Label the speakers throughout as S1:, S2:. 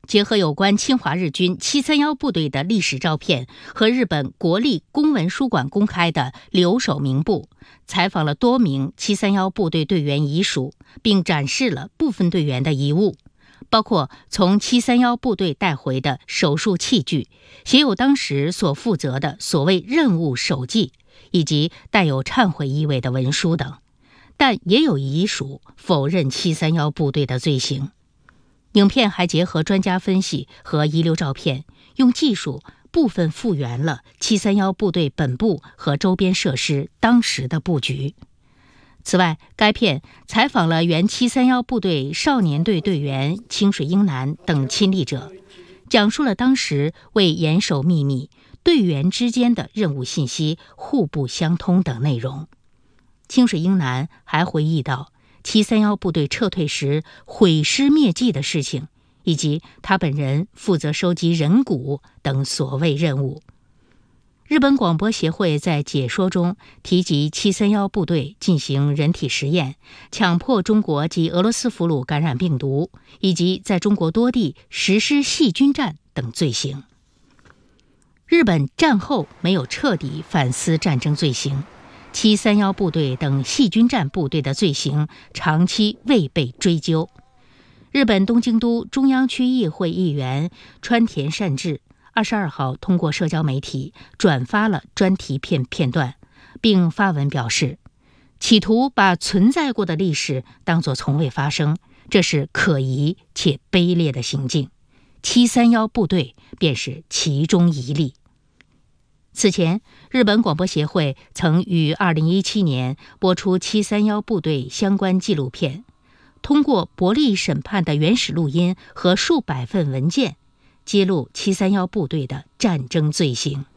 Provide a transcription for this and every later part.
S1: 结合有关侵华日军731部队的历史照片和日本国立公文书馆公开的留守名簿，采访了多名731部队队员遗属，并展示了部分队员的遗物，包括从731部队带回的手术器具，写有当时所负责的所谓任务手记，以及带有忏悔意味的文书等。但也有遗属否认731部队的罪行。影片还结合专家分析和遗留照片，用技术部分复原了731部队本部和周边设施当时的布局。此外，该片采访了原731部队少年队队员清水英男等亲历者，讲述了当时为严守秘密，队员之间的任务信息互不相通等内容。清水英男还回忆到731部队撤退时毁尸灭迹的事情，以及他本人负责收集人骨等所谓任务。日本广播协会在解说中提及731部队进行人体实验，强迫中国及俄罗斯俘虏感染病毒，以及在中国多地实施细菌战等罪行。日本战后没有彻底反思战争罪行，731部队等细菌战部队的罪行长期未被追究。日本东京都中央区议会议员川田善治22号通过社交媒体转发了专题片段，并发文表示，企图把存在过的历史当作从未发生，这是可疑且卑劣的行径。731部队便是其中一例。此前，日本广播协会曾于2017年播出731部队相关纪录片，通过伯利审判的原始录音和数百份文件，揭露731部队的战争罪行。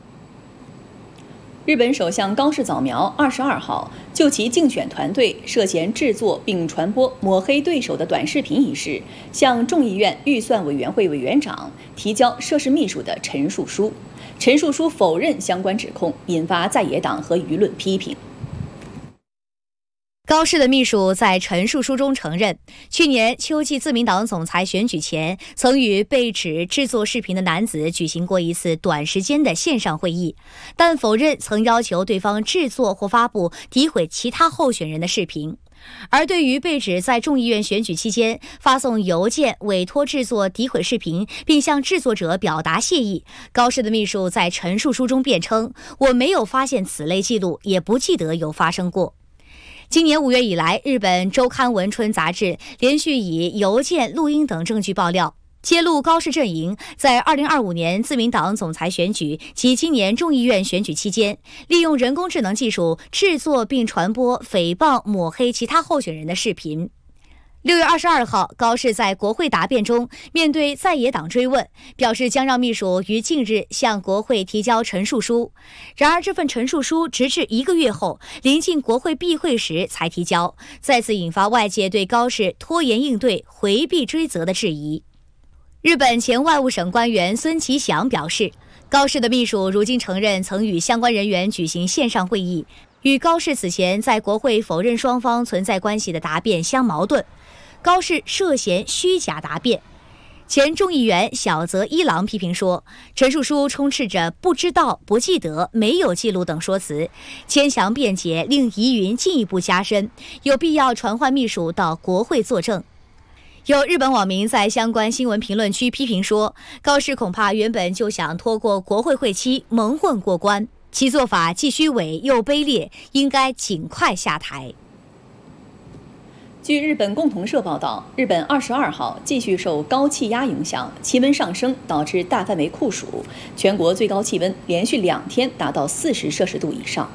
S2: 日本首相高市早苗22号就其竞选团队涉嫌制作并传播抹黑对手的短视频一事，向众议院预算委员会委员长提交涉事秘书的陈述书。陈述书否认相关指控，引发在野党和舆论批评。
S3: 高市的秘书在陈述书中承认，去年秋季自民党总裁选举前，曾与被指制作视频的男子举行过一次短时间的线上会议，但否认曾要求对方制作或发布诋毁其他候选人的视频。而对于被指在众议院选举期间发送邮件委托制作诋毁视频，并向制作者表达谢意，高市的秘书在陈述书中辩称，我没有发现此类记录，也不记得有发生过。今年5月以来，日本周刊文春杂志连续以邮件、录音等证据爆料，揭露高市阵营在2025年自民党总裁选举及今年众议院选举期间，利用人工智能技术制作并传播诽谤、抹黑其他候选人的视频。6月22号，高市在国会答辩中面对在野党追问，表示将让秘书于近日向国会提交陈述书。然而，这份陈述书直至1个月后，临近国会闭会时才提交，再次引发外界对高市拖延应对、回避追责的质疑。日本前外务省官员孙其祥表示，高市的秘书如今承认曾与相关人员举行线上会议，与高市此前在国会否认双方存在关系的答辩相矛盾。高市涉嫌虚假答辩。前众议员小泽一郎批评说，陈述书充斥着不知道、不记得、没有记录等说辞，牵强辩解令疑云进一步加深，有必要传唤秘书到国会作证。有日本网民在相关新闻评论区批评说，高市恐怕原本就想拖过国会会期蒙混过关，其做法既虚伪又卑劣，应该尽快下台。
S2: 据日本共同社报道，日本22号继续受高气压影响，气温上升，导致大范围酷暑，全国最高气温连续2天达到40摄氏度以上。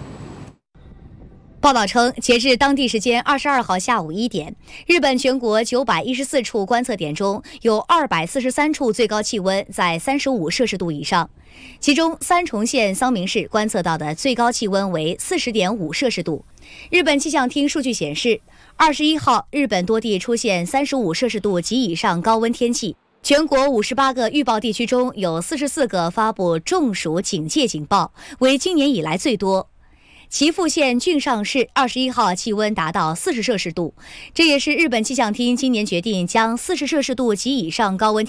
S3: 报道称，截至当地时间22号下午1点，日本全国914处观测点中有243处最高气温在35摄氏度以上，其中三重县桑明市观测到的最高气温为40.5摄氏度。日本气象厅数据显示，21号日本多地出现35摄氏度及以上高温天气，全国58个预报地区中有44个发布中暑警戒警报，为今年以来最多。岐阜县郡上市21号气温达到40摄氏度，这也是日本气象厅今年决定将40摄氏度及以上高温